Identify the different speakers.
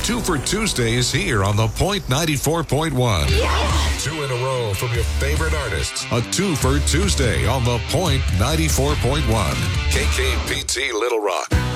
Speaker 1: Two for Tuesday is here on The Point 94.1. Two in a row from your favorite artists. A Two for Tuesday on The Point 94.1. KKPT Little Rock.